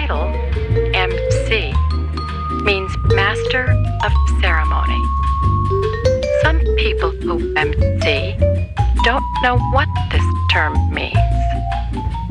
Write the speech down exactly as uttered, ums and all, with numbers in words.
title, M C, means Master of Ceremony. Some people who M C don't know what this term means.